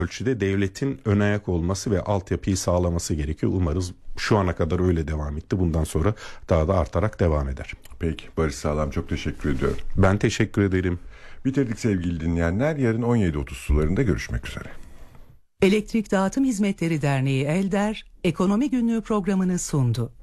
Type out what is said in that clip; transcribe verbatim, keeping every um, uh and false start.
ölçüde devletin ön ayak olması ve altyapıyı sağlaması gerekiyor. Umarız şu ana kadar öyle devam etti. Bundan sonra daha da artarak devam eder. Peki Barış Sağlam, çok teşekkür ediyorum. Ben teşekkür ederim. Bitirdik sevgili dinleyenler. Yarın on yedi otuz sularında görüşmek üzere. Elektrik Dağıtım Hizmetleri Derneği Elder, Ekonomi Günlüğü programını sundu.